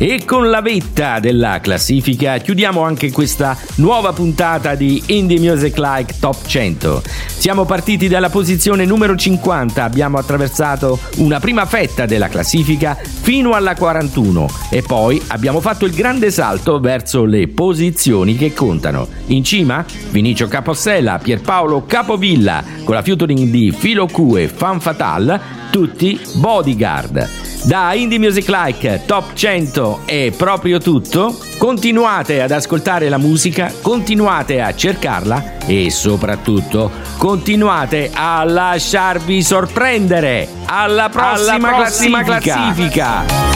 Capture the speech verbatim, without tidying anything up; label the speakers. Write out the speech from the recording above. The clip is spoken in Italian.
Speaker 1: E con la vetta della classifica chiudiamo anche questa nuova puntata di Indie Music Like Top cento. Siamo partiti dalla posizione numero cinquanta, abbiamo attraversato una prima fetta della classifica fino alla quarantuno e poi abbiamo fatto il grande salto verso le posizioni che contano. In cima Vinicio Capossela, Pierpaolo Capovilla con la featuring di Filo Q e Fan Fatale, tutti Bodyguard. Da Indie Music Like Top cento è proprio tutto. Continuate ad ascoltare la musica, continuate a cercarla e soprattutto continuate a lasciarvi sorprendere. Alla prossima, Alla prossima classifica. classifica.